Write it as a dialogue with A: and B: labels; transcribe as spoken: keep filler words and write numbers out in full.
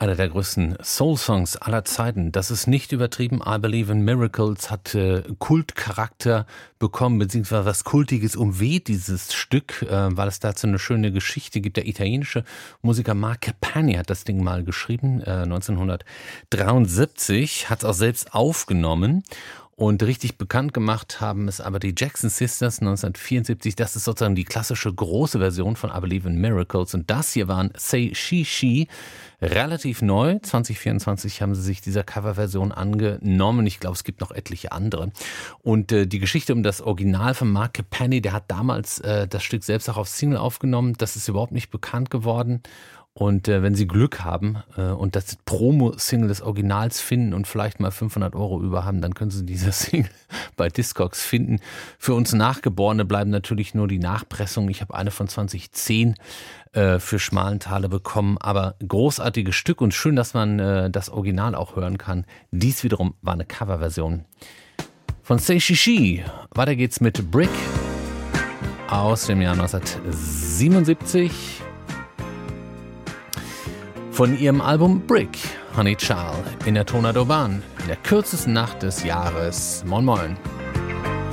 A: einer der größten Soul-Songs aller Zeiten. Das ist nicht übertrieben. I Believe in Miracles hat äh, Kultcharakter bekommen, beziehungsweise was Kultiges umweht dieses Stück, äh, weil es dazu eine schöne Geschichte gibt. Der italienische Musiker Mark Capani hat das Ding mal geschrieben, äh, neunzehnhundertdreiundsiebzig, hat es auch selbst aufgenommen. Und richtig bekannt gemacht haben es aber die Jackson Sisters neunzehnhundertvierundsiebzig. Das ist sozusagen die klassische große Version von I Believe in Miracles. Und das hier waren Say She She, relativ neu. zwanzig vierundzwanzig haben sie sich dieser Coverversion angenommen. Ich glaube, es gibt noch etliche andere. Und äh, die Geschichte um das Original von Mark Capani, der hat damals äh, das Stück selbst auch auf Single aufgenommen. Das ist überhaupt nicht bekannt geworden. Und äh, wenn Sie Glück haben äh, und das Promo-Single des Originals finden und vielleicht mal fünfhundert Euro über haben, dann können Sie diese Single bei Discogs finden. Für uns Nachgeborene bleiben natürlich nur die Nachpressungen. Ich habe eine von zwanzig zehn äh, für Schmalenthaler bekommen, aber großartiges Stück und schön, dass man äh, das Original auch hören kann. Dies wiederum war eine Coverversion von Say She She. Weiter geht's mit Brick aus dem Jahr neunzehnhundertsiebenundsiebzig. Von ihrem Album Brick, Honey Child, in der Tonart Urban, in der kürzesten Nacht des Jahres. Moin Moin.